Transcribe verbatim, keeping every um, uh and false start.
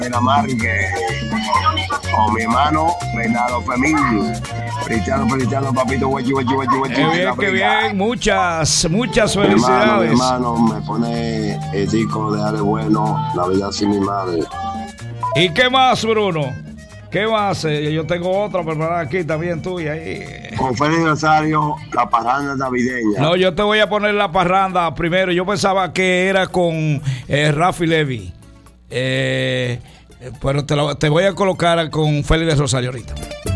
Dinamarca, con mi hermano Bernardo Femín. Cristiano, Cristiano, papito, guachi, guachi, guachi, guachi. Qué bien, qué bien. Muchas, muchas Mi hermano, mi felicidades. hermano me pone el disco de Ale Bueno, La vida sin mi madre. ¿Y qué más, Bruno? ¿Qué más? Eh, Yo tengo otra preparada aquí también tuya. Ahí. Con Félix Rosario, La parranda navideña. No, yo te voy a poner la parranda primero. Yo pensaba que era con eh, Rafi Levy. Eh, pero te, lo, te voy a colocar con Félix Rosario ahorita.